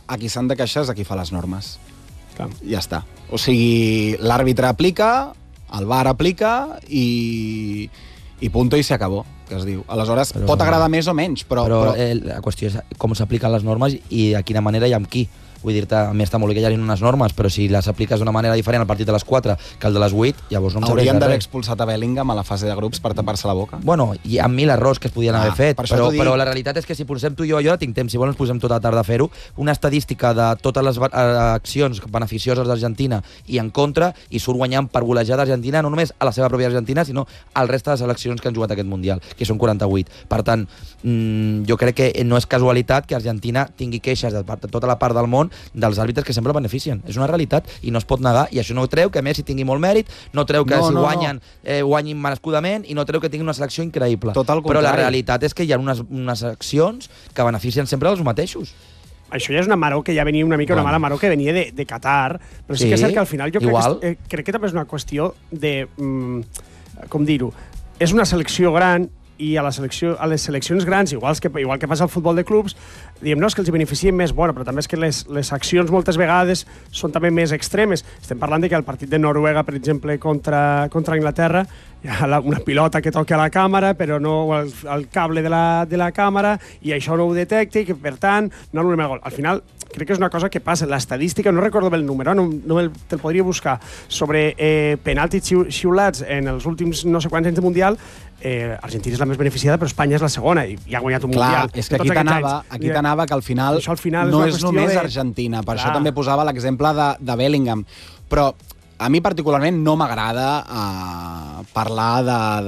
a qui s'han de queixar és a qui fa les normes. Clar. Ja està. O sigui, l'àrbitre aplica, el VAR aplica i punto i se acabó, que es diu. Aleshores, pot agradar més o menys, però... La qüestió és com s'apliquen les normes i de quina manera i amb qui. Vull dir-te, a mi està molt bé que hi hagi unes normes, però si les apliques d'una manera diferent al partit de les 4 que el de les 8, llavors no em serveix de res. Haurien d'haver expulsat a Bellingham a la fase de grups per tapar-se la boca. Bueno, hi ha 1000 errors que es podien haver fet, però la realitat és que si posem tu i jo tinc temps, si vols ens posem tota la tarda a fer-ho, una estadística de totes les accions beneficioses d'Argentina i en contra, i surt guanyant per golejar d'Argentina no només a la seva pròpia Argentina, sinó al resta de seleccions que han jugat aquest Mundial, que són 48. Per tant, jo crec que no és casualitat que Argentina tingui queixes de tota la part del món dels àrbitres que sempre beneficien. És una realitat i no es pot negar, i això no treu que Messi tingui molt mèrit, no treu que si guanyen guanyin merescudament, i no treu que tingui una selecció increïble. Però la realitat és que hi ha unes accions que beneficien sempre els mateixos. Això ja és una maror que ja venia una mica, una mala maror que venia de Qatar, però sí que és cert que al final jo crec que també és una qüestió de, com dir-ho, és una selecció gran i a les seleccions grans, igual que passa al futbol de clubs, diem, no, és que els beneficien més, bueno, però també és que les accions moltes vegades són també més extremes. Estem parlant de que el partit de Noruega, per exemple, contra Anglaterra, hi ha una pilota que toca a la càmera, però no el cable de la càmera, i això no ho detecta, i que, per tant, no anul·lem el gol. Al final, crec que és una cosa que passa. L'estadística, no recordo bé el número, te'l podria buscar, sobre penaltis xiulats en els últims no sé quants anys de Mundial. Argentina és la més beneficiada, però Espanya és la segona i ha guanyat un Mundial. Clar, és que aquí t'anava que al final no és només Argentina. Per això també posava l'exemple de Bellingham. Però a mi particularment no m'agrada parlar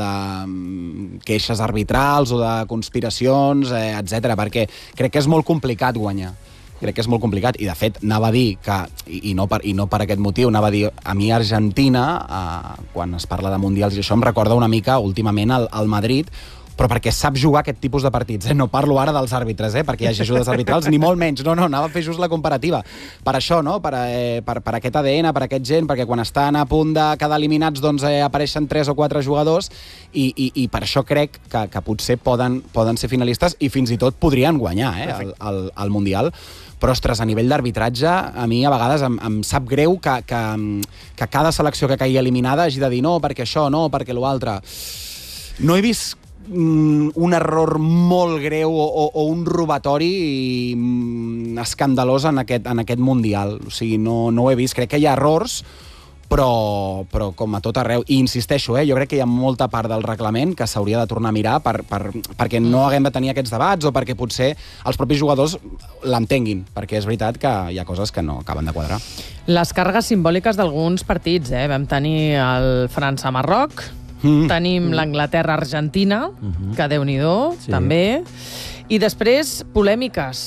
de queixes arbitrals o de conspiracions, etc, perquè crec que és molt complicat guanyar. Crec que és molt complicat, i de fet anava a dir que, i no per aquest motiu, anava a dir, a mi Argentina, quan es parla de mundials i això, em recorda una mica últimament al Madrid, però perquè sap jugar aquest tipus de partits. No parlo ara dels àrbitres, perquè hi hagi ajudes arbitrals, ni molt menys. No, anava a fer just la comparativa. Per això, no? Per aquest ADN, per aquest gent, perquè quan estan a punt de quedar eliminats doncs apareixen 3 o 4 jugadors i per això crec que potser poden ser finalistes i fins i tot podrien guanyar el Mundial. Però, ostres, a nivell d'arbitratge, a mi a vegades em sap greu que cada selecció que caigui eliminada hagi de dir no, perquè això, no, perquè l'altre. No he vist un error molt greu o un robatori escandalós en aquest Mundial. O sigui, no ho he vist. Crec que hi ha errors, però com a tot arreu. I insisteixo, jo crec que hi ha molta part del reglament que s'hauria de tornar a mirar perquè no haguem de tenir aquests debats o perquè potser els propis jugadors l'entenguin, perquè és veritat que hi ha coses que no acaben de quadrar. Les càrregues simbòliques d'alguns partits, Vam tenir el França-Marroc, tenim l'Anglaterra-Argentina, que Déu-n'hi-do, també. I després, polèmiques,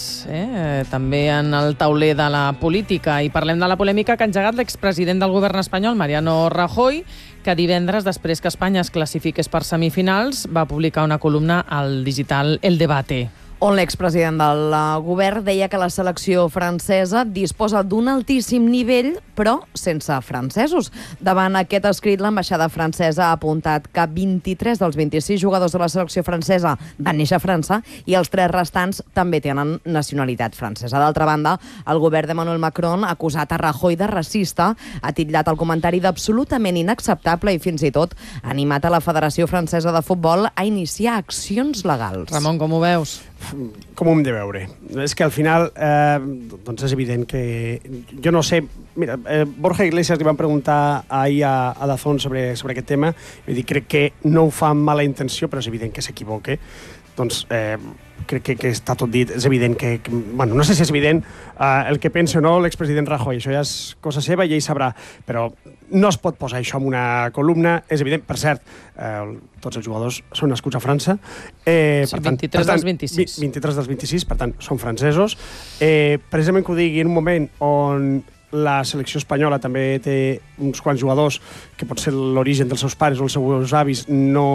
també en el tauler de la política. I parlem de la polèmica que ha engegat l'expresident del govern espanyol, Mariano Rajoy, que divendres, després que Espanya es classifiqués per semifinals, va publicar una columna al digital El Debate, on l'expresident del govern deia que la selecció francesa disposa d'un altíssim nivell, però sense francesos. Davant aquest escrit, l'ambaixada francesa ha apuntat que 23 dels 26 jugadors de la selecció francesa van néixer a França i els 3 restants també tenen nacionalitat francesa. D'altra banda, el govern d'Emmanuel Macron ha acusat a Rajoy de racista, ha titllat el comentari d'absolutament inacceptable i fins i tot ha animat a la Federació Francesa de Futbol a iniciar accions legals. Ramon, com ho veus? Com ho hem de veure? És que al final doncs és evident que jo no sé, mira, Borja Iglesias li van preguntar ahir a Dazón sobre aquest tema, i crec que no ho fa amb mala intenció, però és evident que s'equivoque. Doncs crec que està tot dit. És evident que bueno, no sé si és evident el que pensa o no l'expresident Rajoy, això ja és cosa seva i ell sabrà, però no es pot posar això en una columna, és evident. Per cert, tots els jugadors són nascuts a França. Sí, 23 dels 26. 23 dels 26, per tant, són francesos. Precisament que ho digui en un moment on la selecció espanyola també té uns quants jugadors que pot ser l'origen dels seus pares o els seus avis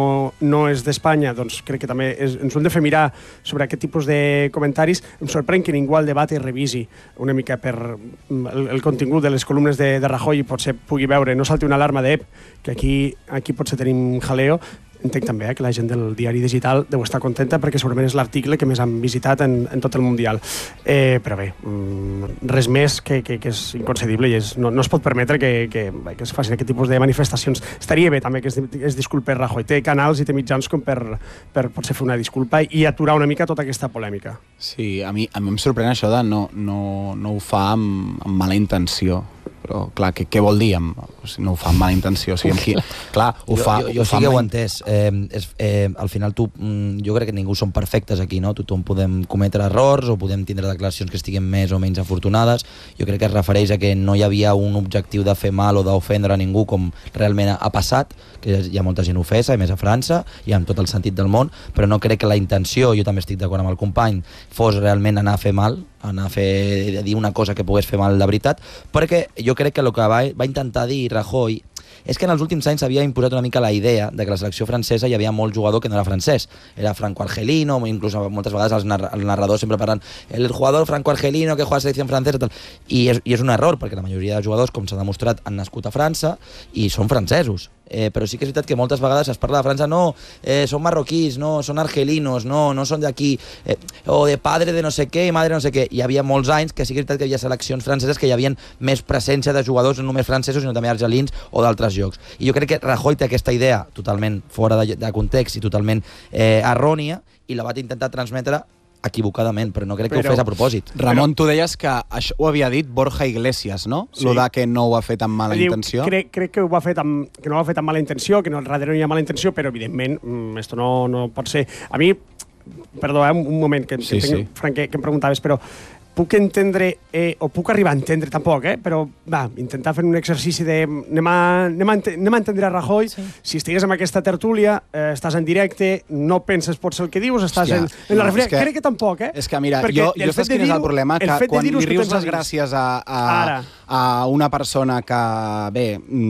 no és d'Espanya, doncs crec que també ens ho hem de fer mirar sobre aquest tipus de comentaris. Em sorprèn que ningú al debat revisi una mica per el contingut de les columnes de Rajoy i potser pugui veure, no salti una alarma que aquí potser tenim jaleo. entenc també que la gent del diari digital deu estar contenta perquè segurament és l'article que més han visitat en tot el Mundial. Però bé, res més que és inconcebible i no es pot permetre que es facin aquest tipus de manifestacions. Estaria bé també que es disculpés Rajoy. Té canals i té mitjans com per potser fer una disculpa i aturar una mica tota aquesta polèmica. Sí, a mi em sorprèn això de no ho fa amb mala intenció. Però, clar, què vol dir? No ho fa amb mala intenció. O sigui, clar, ho fa... Jo sí que ho he entès. Al final, jo crec que ningú som perfectes aquí, no? Tothom podem cometre errors o podem tindre declaracions que estiguin més o menys afortunades. Jo crec que es refereix a que no hi havia un objectiu de fer mal o d'ofendre a ningú com realment ha passat, que hi ha molta gent ofesa, i més a França, i amb tot el sentit del món, però no crec que la intenció, jo també estic d'acord amb el company, fos realment anar a fer mal, anar a dir una cosa que pogués fer mal de veritat, perquè jo crec que el que va intentar dir Rajoy és que en els últims anys s'havia imposat una mica la idea de que a la selecció francesa hi havia molt jugador que no era francès. Era franco-argelino, inclús moltes vegades els narradors sempre parlant el jugador franco-argelino que juega a la selecció francesa, tal. I és un error, perquè la majoria de jugadors, com s'ha demostrat, han nascut a França i són francesos. Però sí que és veritat que moltes vegades es parla de França, no, són marroquís, no, són argelinos, no són d'aquí, o de padre de no sé què i madre no sé què. Hi havia molts anys que sí que és veritat que hi havia seleccions franceses que hi havia més presència de jugadors no només francesos, sinó també argelins o d'altres llocs. I jo crec que Rajoy té aquesta idea totalment fora de context i totalment errònia, i la va intentar transmetre equivocadament, però no crec que ho fes a propòsit. Ramon, tu deies que això ho havia dit Borja Iglesias, no? Sí. Lo de que no ho ha fet amb mala intenció. Crec que no ho ha fet amb mala intenció, que darrere no hi ha mala intenció, però evidentment esto no pot ser. A mi, perdó, un moment, Frank, que em preguntaves, però puc entendre, o puc arribar a entendre tampoc, però va, intentar fer un exercici de anem a entendre a Rajoy. Sí. Si estigués en aquesta tertúlia, estàs en directe, no penses potser el que dius, estàs en la reflexió. Crec que tampoc, És que mira, jo saps quin és el problema? Que quan li rius les gràcies a una persona que, bé,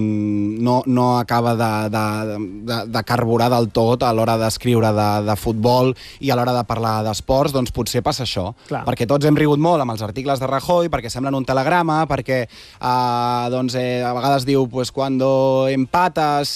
no acaba de carburar del tot a l'hora d'escriure de futbol i a l'hora de parlar d'esports, doncs potser passa això. Clar. Perquè tots hem rigut molt amb els articles de Rajoy, perquè semblen un telegrama, perquè a vegades diu cuando empatas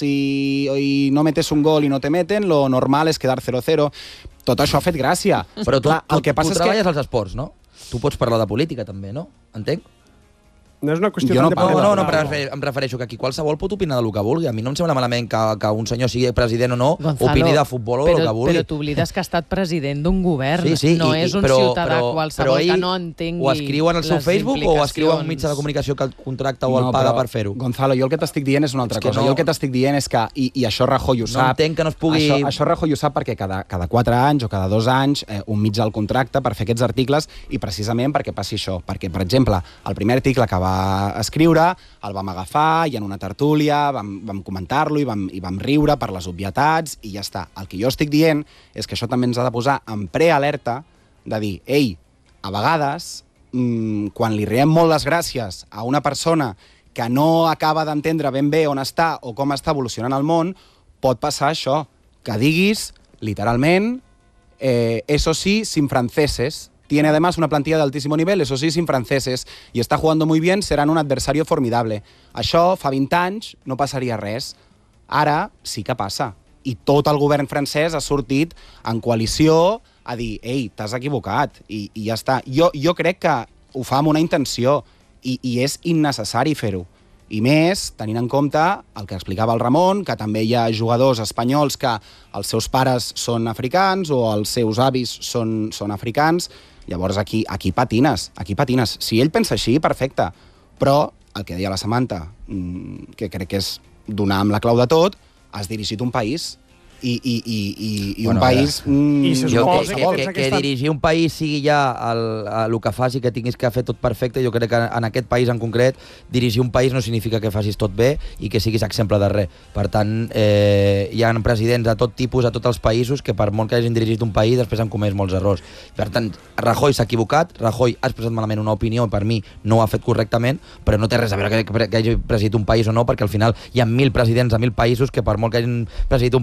y no metes un gol y no te meten, lo normal es quedar 0-0. Tot això ha fet gràcia. Però tu treballes als esports, no? Tu pots parlar de política també, no? Entenc? No és una qüestió de política. No, però em refereixo que aquí qualsevol pot opinar del que vulgui. A mi no em sembla malament que un senyor sigui president o no, Gonzalo, opini de futbol o del que vulgui. Però t'oblides que ha estat president d'un govern. No és un ciutadà qualsevol que no entengui les implicacions. O escriu en el seu Facebook o escriu en un mitjà de comunicació que el contracta o el paga per fer-ho. Gonzalo, jo el que t'estic dient és una altra cosa. Jo el que t'estic dient és que, i això Rajoy ho sap... No entenc que no es pugui... Això Rajoy ho sap perquè cada 4 anys o cada 2 anys un mitjà el contracta per fer aquests articles, i precisament perquè passi això. Perquè, per exemple, el primer article que va escriure el vam agafar i en una tertúlia vam comentar-lo i vam riure per les obvietats i ja està. El que jo estic dient és que això també ens ha de posar en prealerta de dir, ei, a vegades, quan li riem molt les gràcies a una persona que no acaba d'entendre ben bé on està o com està evolucionant el món, pot passar això, que diguis, literalment, eso sí, sin franceses. Tiene además una plantilla de altísimo nivel, eso sí, sin franceses, y está jugando muy bien, serán un adversario formidable. Això, fa 20 anys, no passaria res. Ara sí que passa. I tot el govern francès ha sortit en coalició a dir, ei, t'has equivocat, i ja està. Jo crec que ho fa amb una intenció, i és innecessari fer-ho. I més, tenint en compte el que explicava el Ramon, que també hi ha jugadors espanyols que els seus pares són africans o els seus avis són africans. Llavors aquí patines. Si ell pensa així, perfecte. Però el que deia la Samantha, que crec que és donar amb la clau de tot, has dirigit un país. I un país... Que dirigir un país sigui ja el que faci, que tinguis que fer tot perfecte, jo crec que en aquest país en concret, dirigir un país no significa que facis tot bé i que siguis exemple de res. Per tant, hi ha presidents de tot tipus, a tots els països, que per molt que hagin dirigit un país, després han comès molts errors. Per tant, Rajoy s'ha equivocat, Rajoy ha expressat malament una opinió, per mi no ho ha fet correctament, però no té res a veure que hagi presidit un país o no, perquè al final hi ha 1.000 presidents a 1.000 països que per molt que hagin presidit un país, després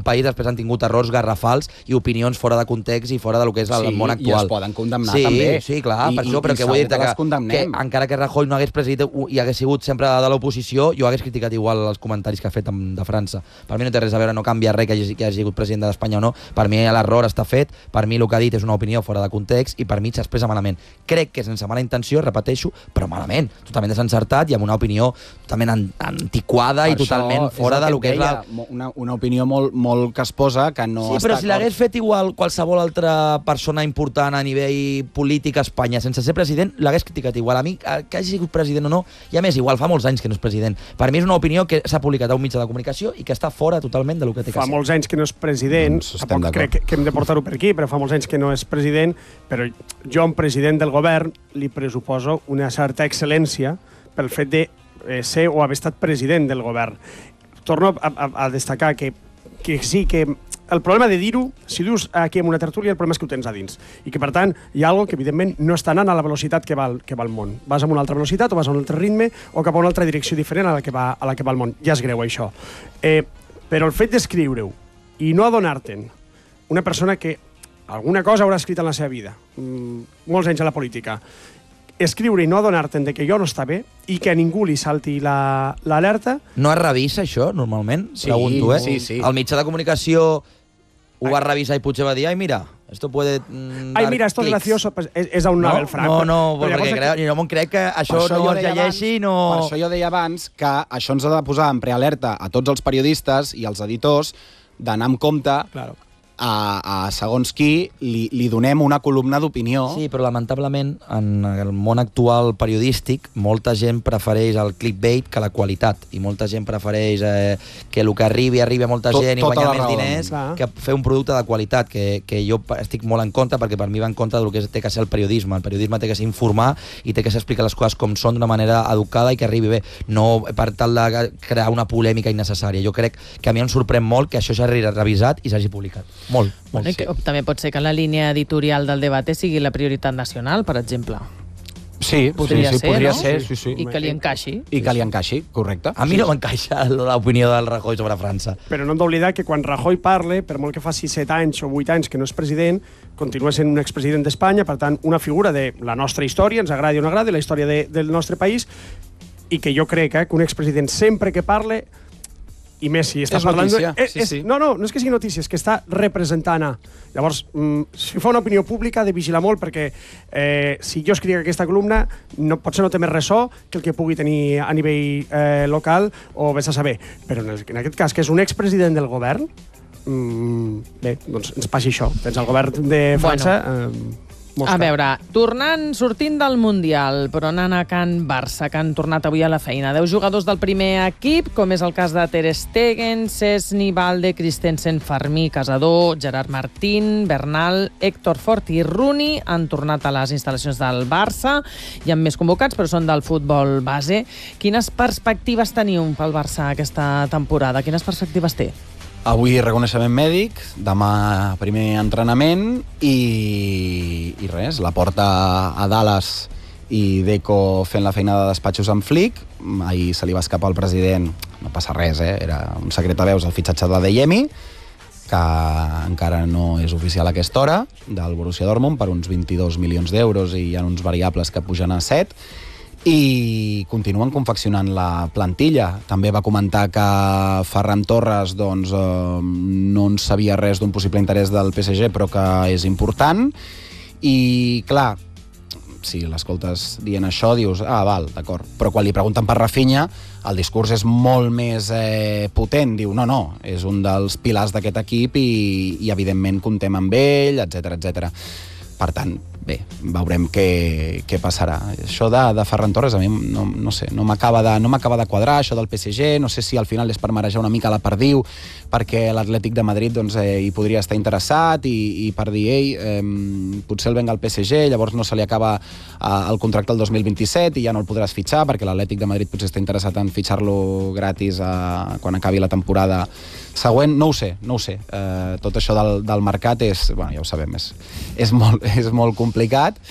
han tingut errors garrafals i opinions fora de context i fora del que és el món actual. I es poden condemnar també. Sí, clar, per això, però que vull dir-te que encara que Rajoy no hagués presidit i hagués sigut sempre de l'oposició, jo hagués criticat igual els comentaris que ha fet de França. Per mi no té res a veure, no canvia res que hagi sigut president d'Espanya o no. Per mi l'error està fet, per mi el que ha dit és una opinió fora de context i per mi s'expressa malament. Crec que sense mala intenció, repeteixo, però malament, totalment desencertat i amb una opinió totalment antiquada i totalment fora del que és la... Una opinió molt casposa que no... Sí, però si l'hagués fet igual qualsevol altra persona important a nivell polític a Espanya sense ser president, l'hagués criticat igual. A mi, que hagi sigut president o no, i a més, igual fa molts anys que no és president. Per mi és una opinió que s'ha publicat a un mitjà de comunicació i que està fora totalment del que té que ser. Fa molts anys que no és president, tampoc crec que hem de portar-ho per aquí, però fa molts anys que no és president, però jo, un president del govern, li presuposo una certa excel·lència pel fet de ser o haver estat president del govern. Torno a destacar que sí, que el problema de dir-ho, si dius aquí en una tertúlia, el problema és que ho tens a dins. I que, per tant, hi ha alguna que, evidentment, no està anant a la velocitat que va el món. Vas amb una altra velocitat o vas a un altre ritme o cap a una altra direcció diferent a la que va el món. Ja és greu, això. Però el fet d'escriure-ho i no adonar-te'n, una persona que alguna cosa haurà escrit en la seva vida, molts anys a la política, escriure i no adonar-te'n que allò no està bé i que a ningú li salti l'alerta... No es revisa, això, normalment? Sí, pregunto, sí. El mitjà de comunicació ho va revisar i potser va dir, ai, mira, esto puede... Ai, mira, esto es gracioso, pues és a un Nobel Frank. No, perquè no me'n crec que això no es llegeixi, no... Per això jo deia abans que això ens ha de posar en prealerta a tots els periodistes i als editors d'anar amb compte a segons qui li donem una columna d'opinió. Sí, però lamentablement en el món actual periodístic molta gent prefereix el clickbait que la qualitat i molta gent prefereix que el que arribi a molta gent i guanyar més diners que fer un producte de qualitat que jo estic molt en contra perquè per mi va en contra del que té que ser el periodisme. El periodisme té que ser informar i té que ser explicar les coses com són d'una manera educada i que arribi bé, no per tal de crear una polèmica innecessària. Jo crec que a mi em sorprèn molt que això s'hagi revisat i s'hagi publicat. Molt. Sí. També pot ser que la línia editorial del debat sigui la prioritat nacional, per exemple. Sí, podria ser. I que li encaixi. I que li encaixi, correcte. A mi no m'encaixa l'opinió del Rajoy sobre França. Però no hem d'oblidar que quan Rajoy parle, per molt que faci 7 anys o 8 anys que no és president, continua sent un expresident d'Espanya, per tant, una figura de la nostra història, ens agradi o no agradi, la història del nostre país, i que jo crec que un expresident sempre que parle, i més si està parlant... Sí. No és que sigui notícia, és que està representant a... Llavors, si fa una opinió pública, ha de vigilar molt, perquè si jo escric aquesta columna, potser no té més ressò que el que pugui tenir a nivell local, o vés a saber. Però en aquest cas, que és un expresident del govern, bé, doncs ens passi això. Tens el govern de França... A veure, sortint del Mundial, però anant a Can Barça, que han tornat avui a la feina. 10 jugadors del primer equip, com és el cas de Ter Stegen, Szczesny, Balde, Christensen, Fermí, Casador, Gerard Martín, Bernal, Héctor Fort i Rooney han tornat a les instal·lacions del Barça. Hi ha més convocats, però són del futbol base. Quines perspectives teniu pel Barça aquesta temporada? Quines perspectives té? Avui reconeixement mèdic, demà primer entrenament i res, la porta a Dallas i Deco fent la feina de despatxos amb Flick. Ahir se li va escapar al president, no passa res, era un secret a veus, el fitxatge de Adeyemi, que encara no és oficial a aquesta hora, del Borussia Dortmund per uns 22 milions d'euros i hi ha uns variables que pugen a 7. I continuen confeccionant la plantilla. També va comentar que Ferran Torres no en sabia res d'un possible interès del PSG, però que és important. I, clar, si l'escoltes dient això, dius, val, d'acord. Però quan li pregunten per Rafinha, el discurs és molt més potent. Diu, no, és un dels pilars d'aquest equip i evidentment comptem amb ell, etc. Per tant, bé, veurem què passarà. Això de Ferran Torres a mi no sé, no m'acaba de quadrar, això del PSG, no sé si al final és per marejar una mica la perdiu, perquè l'Atlètic de Madrid hi podria estar interessat i per dir, potser el venga al PSG, llavors no se li acaba el contracte el 2027 i ja no el podràs fitxar, perquè l'Atlètic de Madrid potser està interessat en fitxar-lo gratis quan acabi la temporada següent. No ho sé. Tot això del mercat és, ja ho sabem, és molt complicat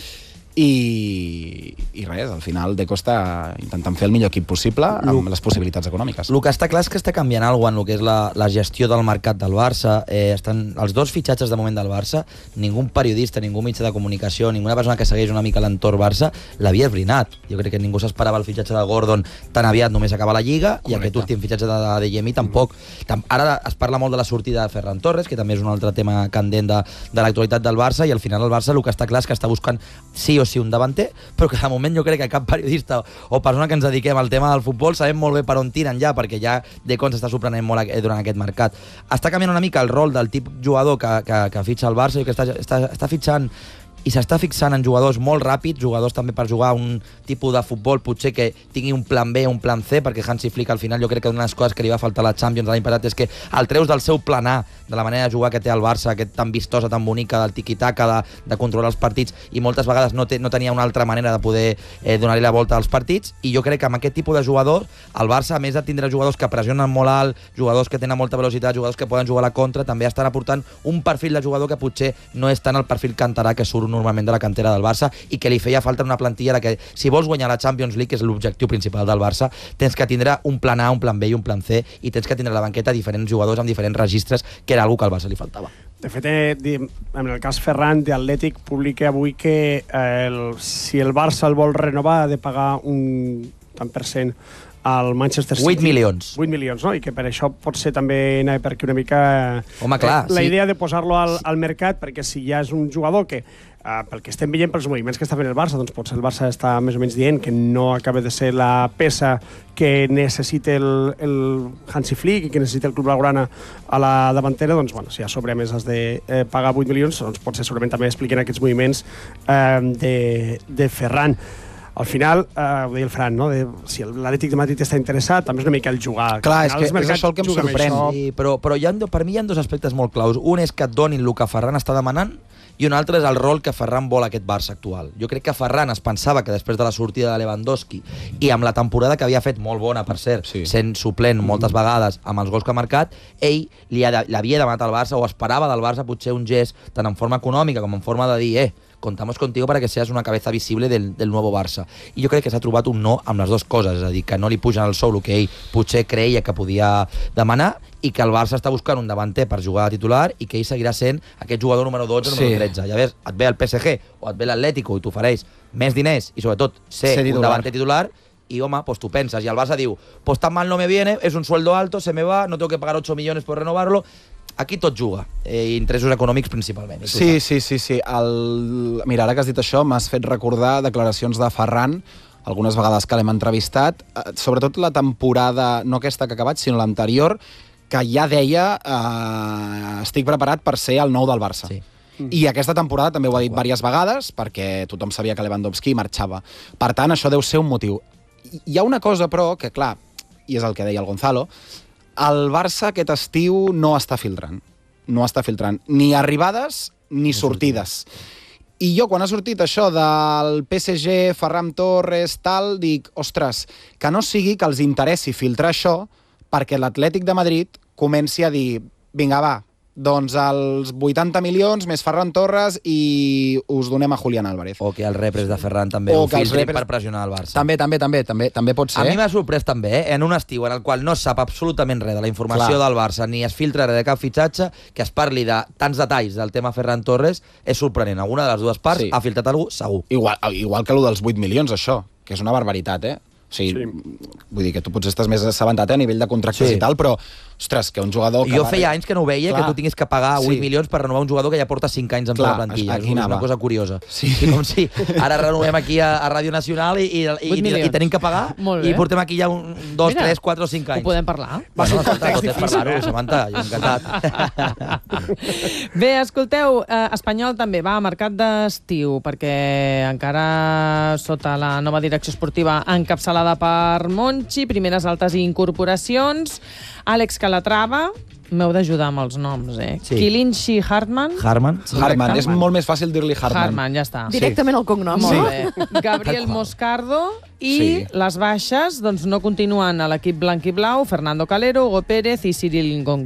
i res, al final Deco està intentant fer el millor equip possible amb les possibilitats econòmiques. El que està clar és que està canviant alguna cosa en el que és la gestió del mercat del Barça. Estan els dos fitxatges de moment del Barça, ningú periodista, ningú mitjà de comunicació, ninguna persona que segueix una mica l'entorn Barça l'havia esbrinat. Jo crec que ningú s'esperava el fitxatge de Gordon tan aviat només acabar la Lliga. Correcte. I aquest últim fitxatge de Adeyemi tampoc. Ara es parla molt de la sortida de Ferran Torres, que també és un altre tema candent de l'actualitat del Barça, i al final el Barça el que està clar és que està buscant sí o sí un davanter, però que de moment jo crec que cap periodista o persona que ens dediquem al tema del futbol sabem molt bé per on tiren ja, perquè ja Deco s'està sorprenent molt durant aquest mercat. Està canviant una mica el rol del tip jugador que fitxa el Barça, i que està fitxant i s'està fixant en jugadors molt ràpids, jugadors també per jugar un tipus de futbol potser que tingui un plan B o un plan C, perquè Hansi Flick al final jo crec que una de les coses que li va faltar a la Champions l'any passat és que el treus del seu plan A, de la manera de jugar que té el Barça, aquest tan vistosa, tan bonica, del tiqui-taca, de controlar els partits, i moltes vegades no tenia una altra manera de poder donar-li la volta als partits, i jo crec que amb aquest tipus de jugadors el Barça, a més de tindre jugadors que pressionen molt alt, jugadors que tenen molta velocitat, jugadors que poden jugar a la contra, també estan aportant un perfil de jugador que potser no és tant el perfil canterà que surt normalment de la cantera del Barça, i que li feia falta una plantilla de que si vols guanyar la Champions League, que és l'objectiu principal del Barça, tens que tindre un plan A, un plan B i un plan C, i tens que tindre a la banqueta diferents jugadors amb diferents registres, que era algo que al Barça li faltava. De fet, en el cas Ferran, The Athletic publica avui que si el Barça el vol renovar ha de pagar un tant per cent al Manchester City. 8 milions. 8 milions, no? I que per això potser també anava per aquí una mica... Home, clar, la idea de posar-lo al mercat, perquè si ja és un jugador que, pel que estem veient pels moviments que està fent el Barça, doncs potser el Barça està més o menys dient que no acaba de ser la peça que necessita el Hansi Flick i que necessita el Club Blaugrana a la davantera, doncs, bueno, si a sobre més has de pagar 8 milions, doncs potser segurament també expliquen aquests moviments de Ferran. Al final, ho deia el Fran, no? Si l'Atlètic de Madrid està interessat, també és una mica el jugar. Clar, és això el que em sorprèn. Sí, però per mi hi ha dos aspectes molt claus. Un és que et donin el que Ferran està demanant, i un altre és el rol que Ferran vol a aquest Barça actual. Jo crec que Ferran es pensava que després de la sortida de Lewandowski i amb la temporada que havia fet molt bona, per cert, sent suplent moltes vegades amb els gols que ha marcat, ell l'havia demanat al Barça, o esperava del Barça potser un gest tant en forma econòmica com en forma de dir contamos contigo para que seas una cabeza visible del nuevo Barça. I jo crec que s'ha trobat un no amb les dues coses, és a dir, que no li pugen el sou el que ell potser creia que podia demanar, i que el Barça està buscant un davanter per jugar a titular, i que ell seguirà sent aquest jugador número 12 o número 13. Ja ves, et ve el PSG o et ve l'Atlético i t'ofereix més diners i sobretot ser un davanter titular, y home, pues tú pensas, y el Barça diu, pues tan mal no me viene, es un sueldo alto, se me va, no tengo que pagar 8 millones por renovarlo. Aquí tot juga, interessos econòmics principalment. Sí. Mira, ara que has dit això, m'has fet recordar declaracions de Ferran, algunes vegades que l'hem entrevistat, sobretot la temporada, no aquesta que ha acabat, sinó l'anterior, que ja deia estic preparat per ser el nou del Barça. Sí. I aquesta temporada també ho ha dit diverses vegades, perquè tothom sabia que Lewandowski marxava. Per tant, això deu ser un motiu. Hi ha una cosa, però, que clar, i és el que deia el Gonzalo, el Barça aquest estiu no està filtrant. No està filtrant ni arribades ni sortides. I jo, quan ha sortit això del PSG, Ferran Torres, tal, dic, ostres, que no sigui que els interessi filtrar això perquè l'Atlètic de Madrid comenci a dir, vinga, va, doncs els 80 milions més Ferran Torres i us donem a Julián Álvarez. O que els repres de Ferran també ho filtrin per pressionar el Barça. També pot ser. A mi m'ha sorprès també, en un estiu en el qual no sap absolutament res de la informació del Barça, ni es filtra res de cap fitxatge, que es parli de tants detalls del tema Ferran Torres, és sorprenent. Alguna de les dues parts ha filtrat algú segur. Igual que allò dels 8 milions, això, que és una barbaritat, O sigui, vull dir que tu potser estàs més assabentat a nivell de contractes i tal, però, ostres, que un jugador... Jo feia anys que no ho veia, que tu tinguis que pagar 8 milions per renovar un jugador que ja porta 5 anys en la plantilla. És una cosa curiosa. Sí. Com si ara renovem aquí a Ràdio Nacional i tenim que pagar i portem aquí ja 2, 3, 4 o 5 anys. Ho podem parlar? Bueno, tot és parlar-ho, Samantha, jo encantat. Bé, escolteu, Espanyol també va a mercat d'estiu, perquè encara sota la nova direcció esportiva encapçalada per Monchi, primeres altes incorporacions, Àlex Calatrava, m'heu d'ajudar amb els noms, Sí. Kilinchi Hartman. Hartman. És molt més fàcil dir-li Hartman. Hartman, ja està. Directament el cognom. Molt bé. Gabriel Moscardo i les baixes doncs no continuen a l'equip blanc i blau, Fernando Calero, Hugo Pérez i Cyril Ngongue.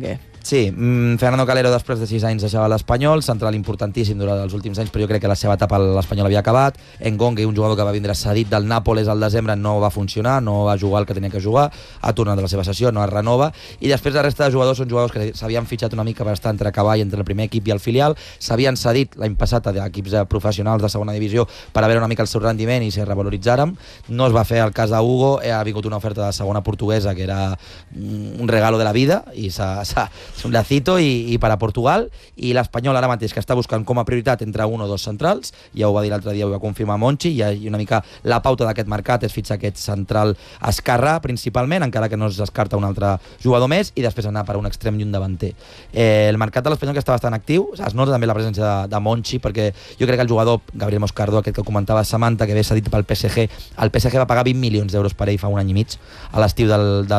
Sí, Fernando Calero després de 6 anys deixava l'Espanyol, central importantíssim durant els últims anys, però jo crec que la seva etapa a l'Espanyol havia acabat. Ngonge, un jugador que va vindre cedit del Nàpoles al desembre, no va funcionar, no va jugar el que tenia que jugar, ha tornat de la seva sessió, no es renova, i després la resta de jugadors són jugadors que s'havien fitxat una mica per estar entre cavall entre el primer equip i el filial, s'havien cedit l'any passat a equips professionals de segona divisió per a veure una mica el seu rendiment i se revaloritzàrem. No es va fer el cas d'Hugo, ha vingut una oferta de segona portuguesa que era un regalo de la vida i un lacito i per a Portugal, i l'Espanyol ara mateix que està buscant com a prioritat entre un o dos centrals, ja ho va dir l'altre dia, ho va confirmar Monchi, i una mica la pauta d'aquest mercat és fitxar aquest central esquerrà principalment, encara que no es descarta un altre jugador més, i després anar per un extrem i un davanter. El mercat de l'Espanyol que està bastant actiu, es nota també la presència de Monchi, perquè jo crec que el jugador Gabriel Moscardo, aquest que comentava Samantha, que ve cedit pel PSG, el PSG va pagar 20 milions d'euros per ell fa un any i mig, a l'estiu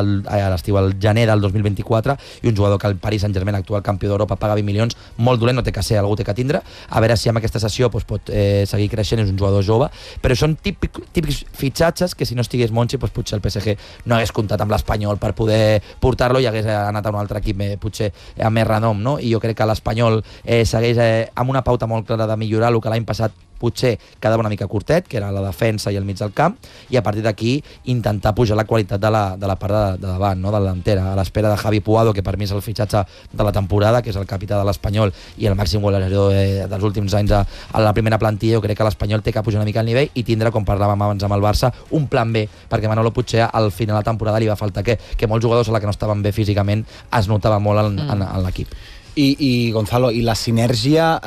al gener del 2024, i un jugador que el Paris Saint-Germain, actual campió d'Europa, paga 20 milions, molt dolent, no té que ser, algú té que tindre, a veure si amb aquesta sessió pot seguir creixent, és un jugador jove, però són típics fitxatges que si no estigués Monchi, potser el PSG no hagués comptat amb l'Espanyol per poder portar-lo i hagués anat a un altre equip potser amb més renom, no? I jo crec que l'Espanyol segueix amb una pauta molt clara de millorar el que l'any passat potser quedava una mica curtet, que era la defensa i el mig del camp, i a partir d'aquí intentar pujar la qualitat de la part de davant, no? De la delantera, a l'espera de Javi Puado, que per mi és el fitxatge de la temporada, que és el capità de l'Espanyol i el màxim golejador dels últims anys a la primera plantilla. Jo crec que l'Espanyol té que pujar una mica el nivell i tindre, com parlàvem abans amb el Barça, un plan B, perquè Manolo Puig al final de la temporada li va faltar que molts jugadors a la que no estaven bé físicament es notava molt en l'equip. I Gonzalo, i la sinergia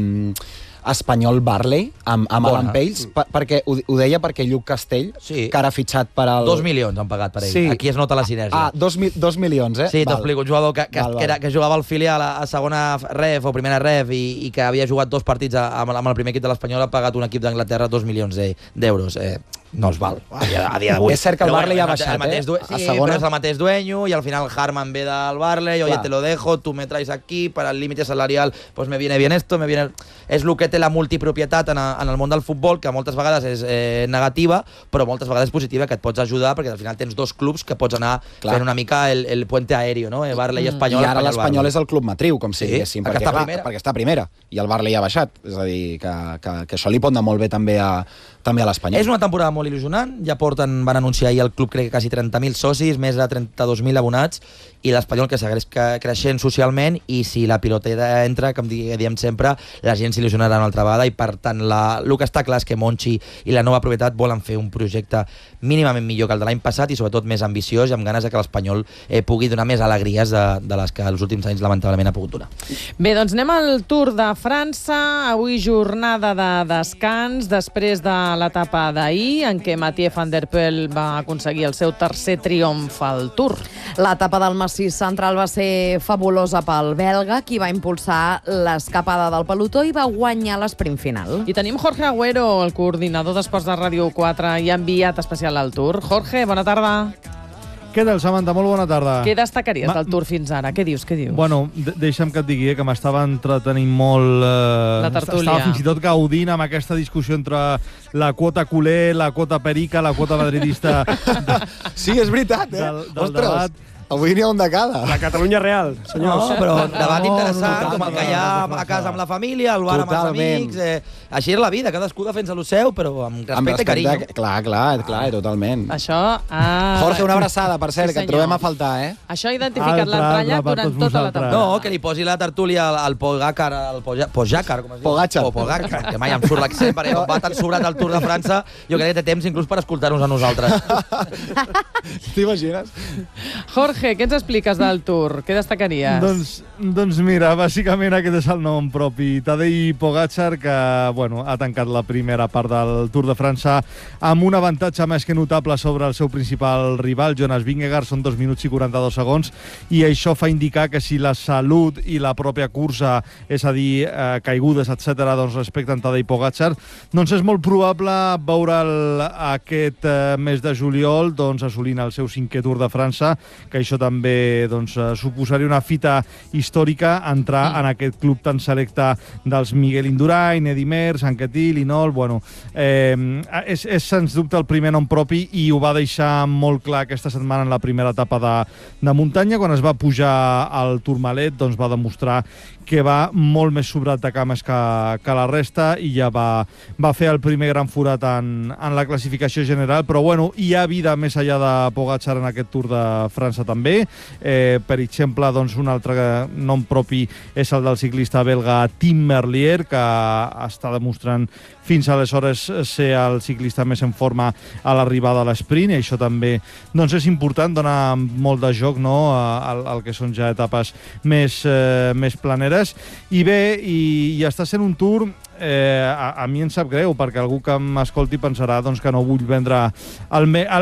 Espanyol-Barley amb Alan Pells, perquè ho deia perquè Lluc Castell, que ara ha fitxat per al... 2 milions han pagat per ell. Sí. Aquí es nota la sinergia. 2 milions, eh? Sí, t'explico. Un jugador que jugava al filial a segona ref o primera ref i que havia jugat 2 partits amb el primer equip de l'Espanyol, ha pagat un equip d'Anglaterra 2 milions d'euros. No es val, a dia d'avui. És cert que el Barley ha baixat, Sí, però és el mateix dueño, y al final Harman ve del Barley, oye, te lo dejo, tú me traes aquí, para el límite salarial, pues me viene bien esto, me viene... És el que té la multipropietat en el món del futbol, que moltes vegades és negativa, però moltes vegades és positiva, que et pots ajudar, perquè al final tens 2 clubs que pots anar fent una mica el puente aéreo, no? Barley i Espanyol. I ara l'Espanyol és el club matriu, com si diguéssim, perquè està a primera, i el Barley ha baixat. És a dir, que això li pot anar molt bé també a l'Espanyol. És una temporada molt il·lusionant, ja van anunciar ahir el club, crec que quasi 30.000 socis, més de 32.000 abonats, i l'Espanyol que segueix creixent socialment, i si la pilotera entra, com diem sempre, la gent s'il·lusionarà una altra vegada, i per tant el que està clar és que Monchi i la nova propietat volen fer un projecte mínimament millor que el de l'any passat i sobretot més ambiciós i amb ganes que l'Espanyol pugui donar més alegries de les que els últims anys lamentablement ha pogut donar. Bé, doncs anem al Tour de França, avui jornada de descans després de l'etapa d'ahir en què Mathieu van der Poel va aconseguir el seu tercer triomf al Tour. L'etapa del massís central va ser fabulosa pel belga, qui va impulsar l'escapada del pelotó i va guanyar l'esprint final. I tenim Jorge Agüero, el coordinador d'esports de Ràdio 4 i enviat especial al Tour. Jorge, bona tarda. Què tal, Samantha? Molt bona tarda. Què destacaries del Tour fins ara? Què dius? Bueno, deixa'm que et digui que m'estava entretenint molt... La tertúlia. Estava fins i tot gaudint amb aquesta discussió entre la quota culer, la quota perica, la quota madridista... Sí, és veritat, del debat. Avui n'hi ha un de cada. La Catalunya real, senyors. No, però debat interessant, com el que hi ha a casa amb la família, al bar amb els amics... Així és la vida, cadascú defensa el seu, però amb respecte i carinyo. Clar, totalment. Això... Jorge, una abraçada, per cert, que et trobem a faltar, eh? Això ha identificat l'entrellat durant tota la temporada. No, que li posi la tertúlia al Pogacar, com es diu? Pogacar, que mai em surt l'accent, perquè com va tan sobrat al Tour de França, jo crec que té temps inclús per escoltar-nos a nosaltres. T'imagines? Jorge, què ens expliques del Tour? Què destacaries? Doncs mira, bàsicament aquest és el nom propi. Tadej Pogacar, que ha tancat la primera part del Tour de França amb un avantatge més que notable sobre el seu principal rival, Jonas Vingegaard, són 2 minuts i 42 segons, i això fa indicar que si la salut i la pròpia cursa, és a dir, caigudes, etc., doncs respecten Tadej Pogacar, doncs és molt probable veure'l aquest mes de juliol doncs assolint el seu 5è Tour de França, que això també suposaria una fita històrica entrar en aquest club tan selecte dels Miguel Indurain, Eddy Merckx, Anquetil, Linol... Bueno, és sens dubte el primer nom propi i ho va deixar molt clar aquesta setmana en la primera etapa de muntanya. Quan es va pujar al Tourmalet, doncs va demostrar que va molt més sobrat de cames que la resta i ja va fer el primer gran forat en la classificació general, però bueno, hi ha vida més enllà de Pogačar en aquest Tour de França també. Per exemple, doncs, un altre nom propi és el del ciclista belga Tim Merlier, que està demostrant fins aleshores ser el ciclista més en forma a l'arribada a l'esprint, i això també doncs és important, dona molt de joc, no?, al que són ja etapes més planeres. I bé, i està sent un Tour, a mi em sap greu, perquè algú que m'escolti pensarà doncs, que no vull vendre